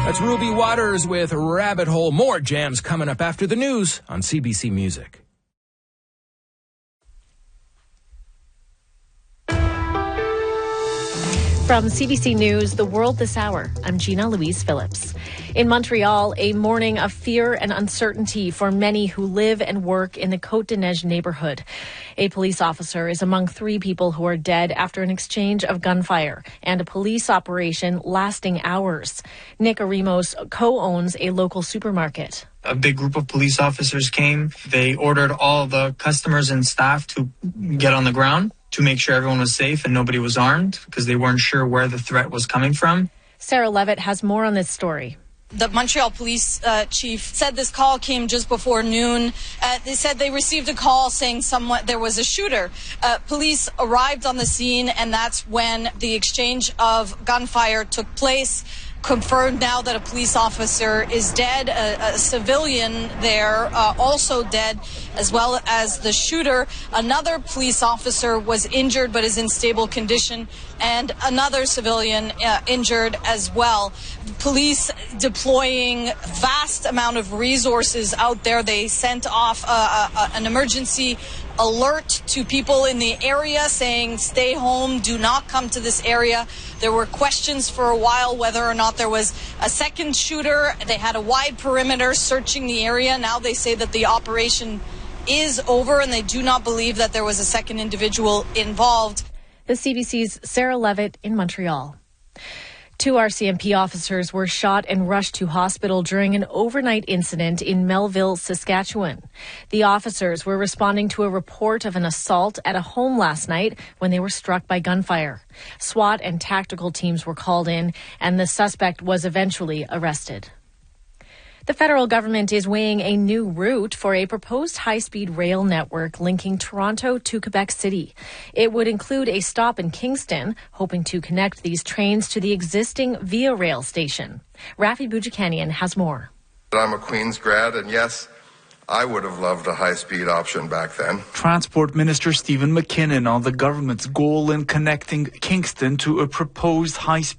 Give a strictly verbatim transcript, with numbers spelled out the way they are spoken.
That's Ruby Waters with Rabbit Hole. More jams coming up after the news on C B C Music. From C B C News, The World This Hour, I'm Gina Louise Phillips. In Montreal, a morning of fear and uncertainty for many who live and work in the Côte-des-Neiges neighborhood. A police officer is among three people who are dead after an exchange of gunfire and a police operation lasting hours. Nick Arimos co-owns a local supermarket. A big group of police officers came. They ordered all the customers and staff to get on the ground to make sure everyone was safe and nobody was armed because they weren't sure where the threat was coming from. Sarah Levitt has more on this story. The Montreal police uh, chief said this call came just before noon. Uh, they said they received a call saying someone there was a shooter. Uh, police arrived on the scene, and that's when the exchange of gunfire took place. Confirmed now that a police officer is dead, a, a civilian there uh, also dead, as well as the shooter. Another police officer was injured but is in stable condition, and another civilian uh, injured as well. Police deploying vast amount of resources out there. They sent off uh, uh, an emergency alert to people in the area saying stay home, do not come to this area. There were questions for a while whether or not there was a second shooter. They had a wide perimeter searching the area. Now they say that the operation is over and they do not believe that there was a second individual involved. The C B C's Sarah Levitt in Montreal. Two R C M P officers were shot and rushed to hospital during an overnight incident in Melville, Saskatchewan. The officers were responding to a report of an assault at a home last night when they were struck by gunfire. SWAT and tactical teams were called in, and the suspect was eventually arrested. The federal government is weighing a new route for a proposed high-speed rail network linking Toronto to Quebec City. It would include a stop in Kingston, hoping to connect these trains to the existing Via Rail station. Rafi Boudjikanian has more. I'm a Queens grad, and yes, I would have loved a high-speed option back then. Transport Minister Stephen McKinnon on the government's goal in connecting Kingston to a proposed high-speed